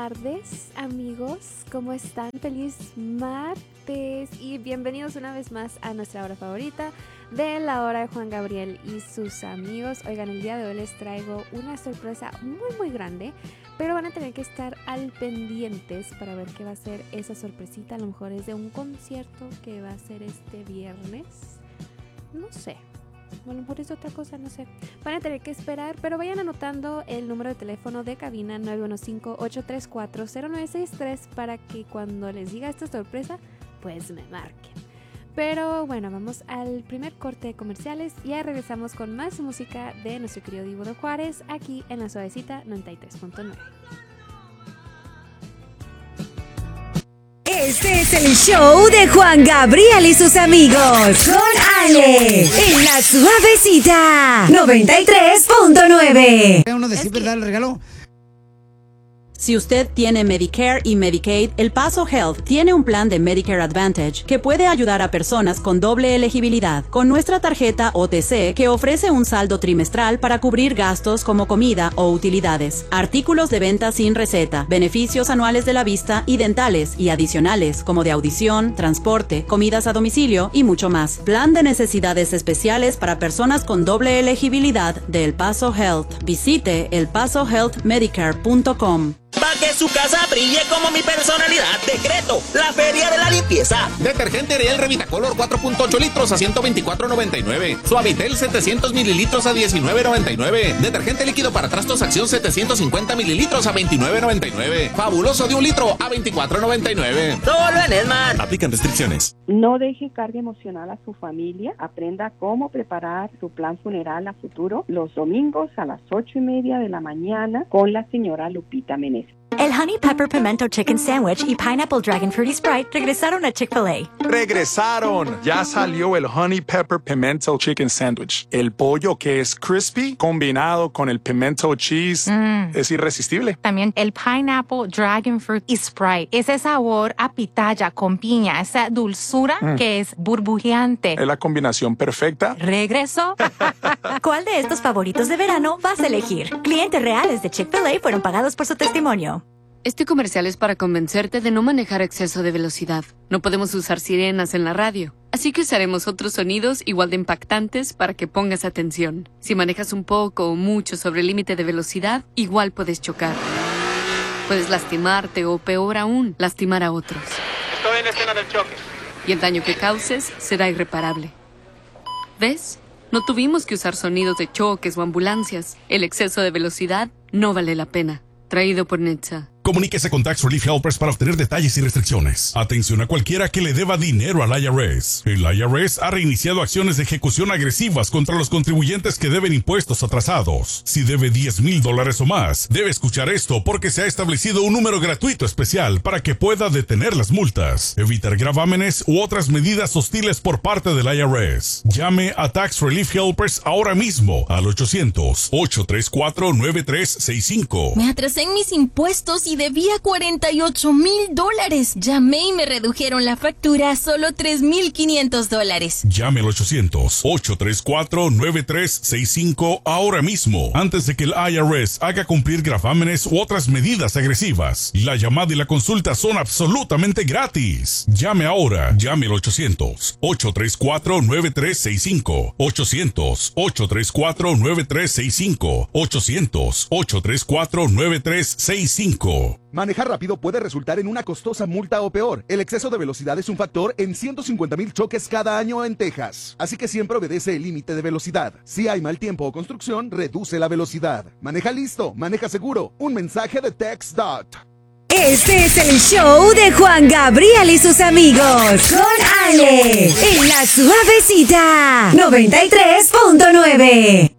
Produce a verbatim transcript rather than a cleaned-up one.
tardes, amigos. ¿Cómo están? Feliz martes y bienvenidos una vez más a nuestra hora favorita de la hora de Juan Gabriel y sus amigos. Oigan, el día de hoy les traigo una sorpresa muy muy grande, pero van a tener que estar al pendientes para ver qué va a ser esa sorpresita. A lo mejor es de un concierto que va a ser este viernes. No sé. A lo mejor es otra cosa, no sé. Van a tener que esperar, pero vayan anotando el número de teléfono de cabina nueve uno cinco, ocho tres cuatro, cero nueve seis tres para que cuando les diga esta sorpresa, pues me marquen. Pero bueno, vamos al primer corte de comerciales y ya regresamos con más música de nuestro querido Divo de Juárez aquí en La Suavecita noventa y tres punto nueve. Este es el show de Juan Gabriel y sus amigos con Ale en La Suavecita noventa y tres punto nueve. Uno de siempre dar el regalo. Si usted tiene Medicare y Medicaid, El Paso Health tiene un plan de Medicare Advantage que puede ayudar a personas con doble elegibilidad. Con nuestra tarjeta O T C, que ofrece un saldo trimestral para cubrir gastos como comida o utilidades, artículos de venta sin receta, beneficios anuales de la vista y dentales y adicionales como de audición, transporte, comidas a domicilio y mucho más. Plan de necesidades especiales para personas con doble elegibilidad de El Paso Health. Visite el paso health medicare punto com. Para que su casa brille como mi personalidad, decreto la Feria de la Limpieza. Detergente Ariel Revitacolor cuatro punto ocho litros a ciento veinticuatro noventa y nueve. Suavitel setecientos mililitros a diecinueve noventa y nueve. Detergente líquido para trastos Acción setecientos cincuenta mililitros a veintinueve noventa y nueve. Fabuloso de un litro a veinticuatro noventa y nueve. Solo en Esmar. Aplican restricciones. No deje carga emocional a su familia. Aprenda cómo preparar su plan funeral a futuro los domingos a las ocho y media de la mañana con la señora Lupita Meneses. El Honey Pepper Pimento Chicken Sandwich y Pineapple Dragon Fruity Sprite regresaron a Chick-fil-A. ¡Regresaron! Ya salió el Honey Pepper Pimento Chicken Sandwich. El pollo que es crispy combinado con el pimento cheese mm. es irresistible. También el Pineapple Dragon Fruit y Sprite. Ese sabor a pitaya con piña, esa dulzura mm. que es burbujeante. Es la combinación perfecta. ¿Regresó? ¿Cuál de estos favoritos de verano vas a elegir? Clientes reales de Chick-fil-A fueron pagados por su testimonio. Este comercial es para convencerte de no manejar a exceso de velocidad. No podemos usar sirenas en la radio, así que usaremos otros sonidos igual de impactantes para que pongas atención. Si manejas un poco o mucho sobre el límite de velocidad, igual puedes chocar. Puedes lastimarte o, peor aún, lastimar a otros. Estoy en la escena del choque. Y el daño que causes será irreparable. ¿Ves? No tuvimos que usar sonidos de choques o ambulancias. El exceso de velocidad no vale la pena. Traído por Netza. Comuníquese con Tax Relief Helpers para obtener detalles y restricciones. Atención a cualquiera que le deba dinero al I R S. El I R S ha reiniciado acciones de ejecución agresivas contra los contribuyentes que deben impuestos atrasados. Si debe diez mil dólares o más, debe escuchar esto porque se ha establecido un número gratuito especial para que pueda detener las multas, evitar gravámenes u otras medidas hostiles por parte del I R S. Llame a Tax Relief Helpers ahora mismo al ochocientos, ocho tres cuatro, nueve tres seis cinco. Me atrasé en mis impuestos y debía cuarenta y ocho mil dólares. Llamé y me redujeron la factura a solo tres mil quinientos dólares. Llame al ochocientos, ocho tres cuatro, nueve tres seis cinco ahora mismo, antes de que el I R S haga cumplir gravámenes u otras medidas agresivas. La llamada y la consulta son absolutamente gratis. Llame ahora. Llame al ochocientos, ocho tres cuatro, nueve tres seis cinco. ochocientos, ocho tres cuatro, nueve tres seis cinco. ochocientos, ocho tres cuatro, nueve tres seis cinco. Manejar rápido puede resultar en una costosa multa o peor. El exceso de velocidad es un factor en ciento cincuenta mil choques cada año en Texas. Así que siempre obedece el límite de velocidad. Si hay mal tiempo o construcción, reduce la velocidad. Maneja listo, maneja seguro. Un mensaje de TxDOT. Este es el show de Juan Gabriel y sus amigos con Ale en La Suavecita noventa y tres punto nueve.